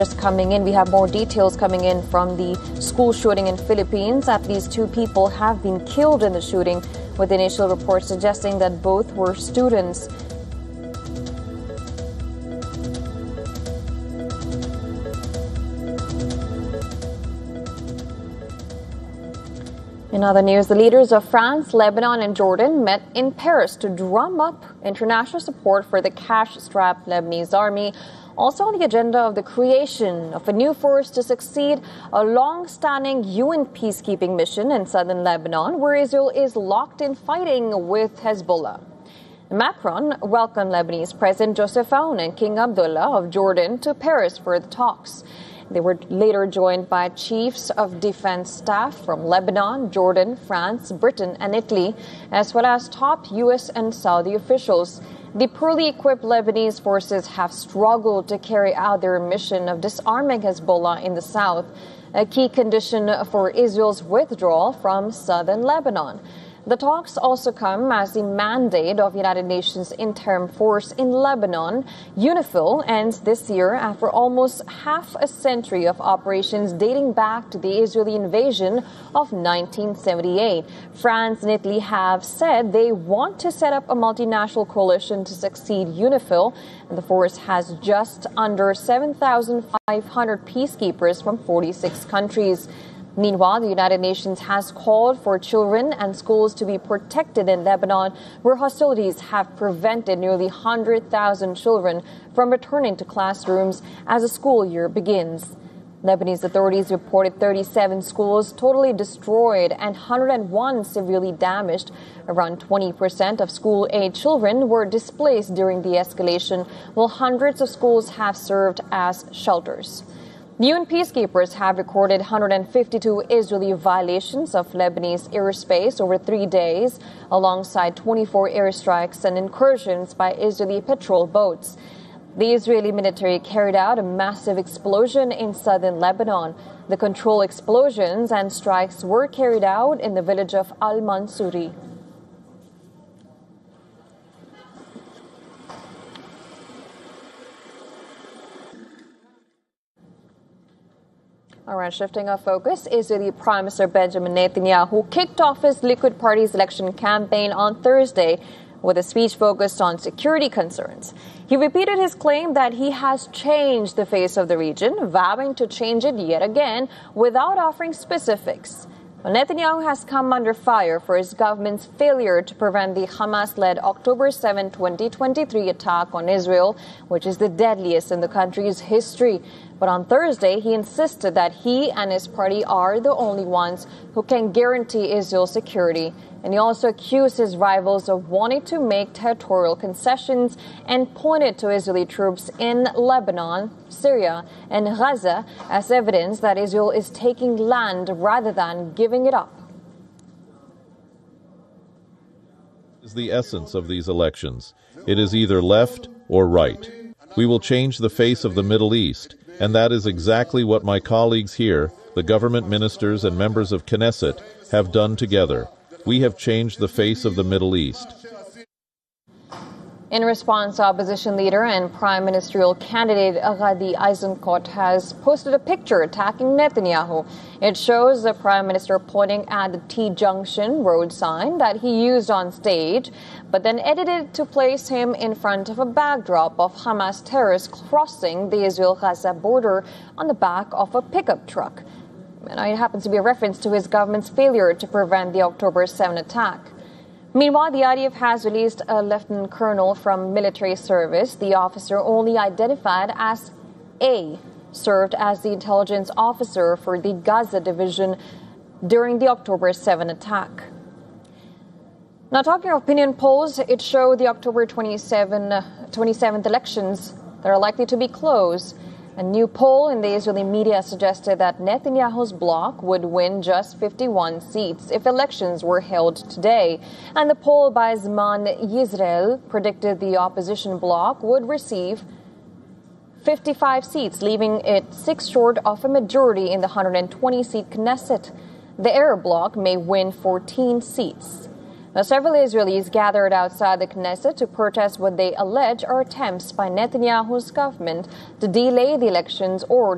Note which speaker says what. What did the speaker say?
Speaker 1: Just coming in, we have more details coming in from the school shooting in Philippines. At least 2 people have been killed in the shooting, with initial reports suggesting that both were students. In other news, the leaders of France, Lebanon, and Jordan met in Paris to drum up international support for the cash-strapped Lebanese army. Also on the agenda of the creation of a new force to succeed a long-standing UN peacekeeping mission in southern Lebanon, where Israel is locked in fighting with Hezbollah. Macron welcomed Lebanese President Joseph Aoun and King Abdullah of Jordan to Paris for the talks. They were later joined by chiefs of defense staff from Lebanon, Jordan, France, Britain, and Italy, as well as top U.S. and Saudi officials. The poorly equipped Lebanese forces have struggled to carry out their mission of disarming Hezbollah in the south, a key condition for Israel's withdrawal from southern Lebanon. The talks also come as the mandate of United Nations Interim Force in Lebanon, UNIFIL, ends this year after almost half a century of operations dating back to the Israeli invasion of 1978. France and Italy have said they want to set up a multinational coalition to succeed UNIFIL, and the force has just under 7,500 peacekeepers from 46 countries. Meanwhile, the United Nations has called for children and schools to be protected in Lebanon, where hostilities have prevented nearly 100,000 children from returning to classrooms as the school year begins. Lebanese authorities reported 37 schools totally destroyed and 101 severely damaged. Around 20% of school-age children were displaced during the escalation, while hundreds of schools have served as shelters. The UN peacekeepers have recorded 152 Israeli violations of Lebanese airspace over 3 days, alongside 24 airstrikes and incursions by Israeli patrol boats. The Israeli military carried out a massive explosion in southern Lebanon. The controlled explosions and strikes were carried out in the village of Al-Mansouri. All right, shifting our focus, Israeli Prime Minister Benjamin Netanyahu kicked off his Likud party's election campaign on Thursday with a speech focused on security concerns. He repeated his claim that he has changed the face of the region, vowing to change it yet again without offering specifics. Netanyahu has come under fire for his government's failure to prevent the Hamas-led October 7, 2023 attack on Israel, which is the deadliest in the country's history. But on Thursday, he insisted that he and his party are the only ones who can guarantee Israel's security. And he also accused his rivals of wanting to make territorial concessions and pointed to Israeli troops in Lebanon, Syria, and Gaza as evidence that Israel is taking land rather than giving it up.
Speaker 2: Is the essence of these elections. It is either left or right. We will change the face of the Middle East, and that is exactly what my colleagues here, the government ministers and members of Knesset, have done together. We have changed the face of the Middle East.
Speaker 1: In response, opposition leader and prime ministerial candidate Gadi Eisenkot has posted a picture attacking Netanyahu. It shows the prime minister pointing at the T-junction road sign that he used on stage, but then edited to place him in front of a backdrop of Hamas terrorists crossing the Israel-Gaza border on the back of a pickup truck. And it happens to be a reference to his government's failure to prevent the October 7 attack. Meanwhile, the IDF has released a lieutenant colonel from military service. The officer, only identified as A, served as the intelligence officer for the Gaza division during the October 7 attack. Now, talking of opinion polls, it showed the October 27th elections that are likely to be close. A new poll in the Israeli media suggested that Netanyahu's bloc would win just 51 seats if elections were held today. And the poll by Zman Yisrael predicted the opposition bloc would receive 55 seats, leaving it 6 short of a majority in the 120-seat Knesset. The Arab bloc may win 14 seats. Now, several Israelis gathered outside the Knesset to protest what they allege are attempts by Netanyahu's government to delay the elections or